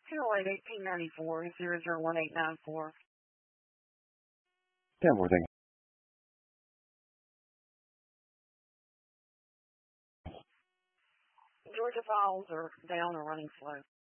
208-1894-001894. 10 Georgia Falls are down or running slow.